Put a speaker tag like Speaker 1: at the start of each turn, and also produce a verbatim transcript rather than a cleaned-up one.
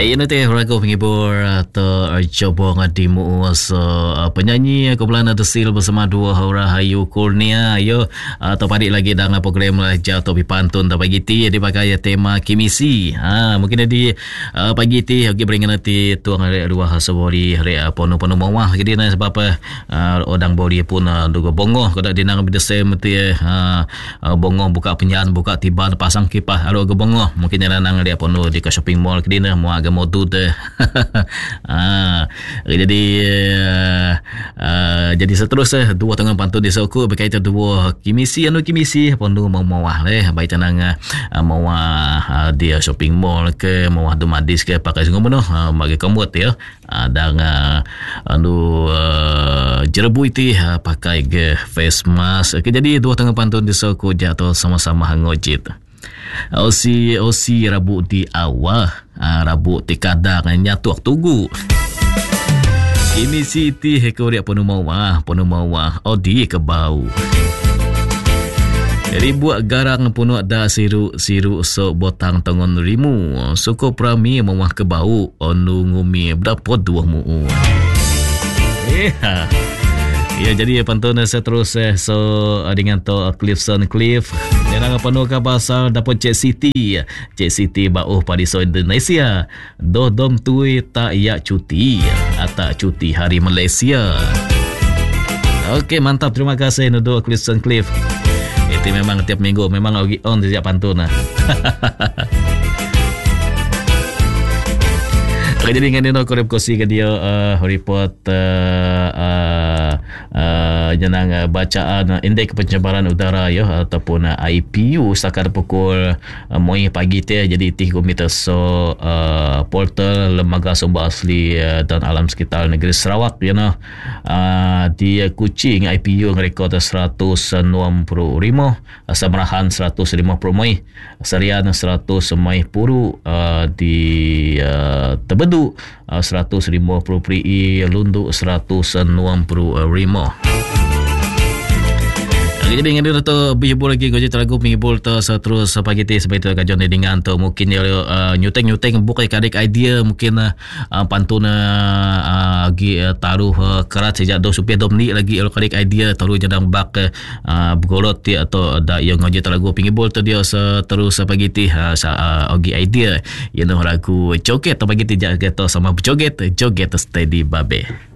Speaker 1: Ay, ano teh ragu penghibur atau coba ngadimu so penyanyi kumpulan Desil bersama dua Rahayu Kurnia yo atau padik lagi dalam program Raja Topi Pantun tak pagi ti dia pakai tema kimisi. Ha mungkin di uh, pagi ti okey beringan nanti tuang hari dua hasabori hari pono-pono mawah jadi na sebab uh, odang bodi pun uh, dugo bongo kada dinang bidese mesti uh, uh, bongo buka penyan buka tiba pasang kipas alo ke bongo mungkin nang dia pono di ke shopping mall kedina mau agak mau tu deh. Ah, jadi uh, uh, jadi seterusnya dua tengah pantun di soku berkaitan dua kimisi anu kimisi pondu mau mawah leh baik tenang uh, mawah uh, dia shopping mall ke mawah dumadis ke pakai sungguh menuh uh, bagi komut ya uh, dan uh, anu uh, jerebu itu uh, pakai ke face mask. Okay, jadi dua tengah pantun di soku jatuh sama-sama ngojit. Osi osi rabu di awah, rabu di kadang nyatu tugu. Ini siti hekor dia penuh mawah, penuh mawah. Odi ke bau. Jadi buat garang penuh ada siru siru sok botang tangan rimu. Suko prami mawah ke bau. Onu ngumi berapa dua mu. Eh. Ya jadi pantun seterusnya so dengan to Clifson Cliff jangan penuh ke pasal dapat Cik Siti Cik Siti bauh pada so Indonesia doh dom tui tak ya cuti atau cuti hari Malaysia. Okey mantap, terima kasih nudo Clifson Cliff. Itu memang tiap minggu memang lagi on setiap pantun. Jadi dengan ini korep kosi ke dia uh, report uh, uh, uh, jenang uh, bacaan uh, indeks pencemaran udara ya ataupun uh, I P U setakat pukul uh, moi pagi teh jadi tiga meter so uh, portal Lembaga Sumber Asli uh, dan Alam Sekitar Negeri Sarawak ya know. Uh, di Kuching I P U rekod seratus enam puluh lima, Samarahan seratus lima puluh moi, Serian seratus mai puru uh, di uh, Tebedu Uh, seratus lima puluh peri Lundu seratus enam puluh lima. Jadi dengan dia tu bihibul lagi kau jadi lagu bihibul tu terus pagi ti sampai tu kajon dengan tu mungkin dia uh, nyuteng-nyuteng bukai kadik idea mungkin uh, pantun uh, lagi uh, taruh uh, kerat sejak do supaya dom ni lagi kalau kadik idea taruh jadang bak uh, bergolot ti atau ada yang ngau jadi lagu bihibul tu dia terus pagi ti uh, lagi idea yang lagu joget tu pagi ti jaga tu sama joget joget steady babe.